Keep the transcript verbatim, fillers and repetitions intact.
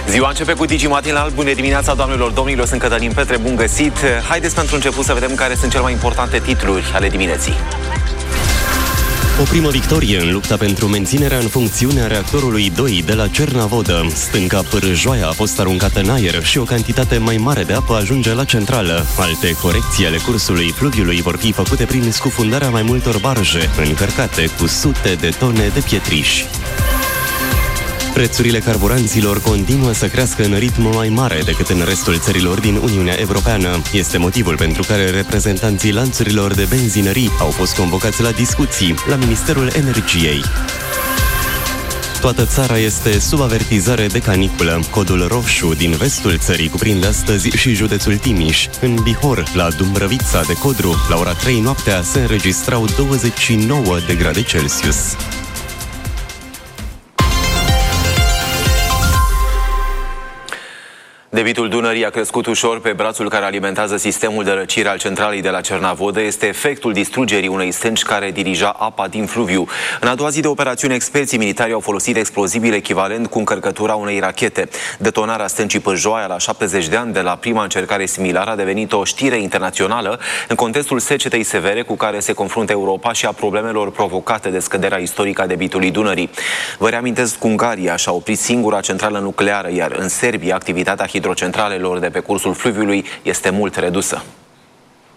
Ziua începe cu Digi Matinal. Bună dimineața, doamnelor, domnilor, sunt Cătălin Petre, bun găsit. Haideți pentru început să vedem care sunt cele mai importante titluri ale dimineții. O primă victorie în lupta pentru menținerea în funcțiune a reactorului doi de la Cernavodă. Stânca Pârâjoaia a fost aruncată în aer și o cantitate mai mare de apă ajunge la centrală. Alte corecții ale cursului fluviului vor fi făcute prin scufundarea mai multor barje, încărcate cu sute de tone de pietriș. Prețurile carburanților continuă să crească în ritm mai mare decât în restul țărilor din Uniunea Europeană. Este motivul pentru care reprezentanții lanțurilor de benzinării au fost convocați la discuții la Ministerul Energiei. Toată țara este sub avertizare de caniculă. Codul roșu din vestul țării cuprinde astăzi și județul Timiș. În Bihor, la Dumbrăvița de Codru, la ora trei noaptea se înregistrau douăzeci și nouă de grade Celsius. Debitul Dunării a crescut ușor pe brațul care alimentează sistemul de răcire al centralei de la Cernavodă. Este efectul distrugerii unei stânci care dirija apa din fluviu. În a doua zi de operațiune, experții militari au folosit explozibil echivalent cu încărcătura unei rachete. Detonarea stâncii Pârjoaia la șaptezeci de ani de la prima încercare similară a devenit o știre internațională în contextul secetei severe cu care se confruntă Europa și a problemelor provocate de scăderea istorică a debitului Dunării. Vă reamintesc că Ungaria și-a oprit singura centrală nucleară, iar în Serbia activitatea hidrocentralelor de pe cursul fluviului este mult redusă.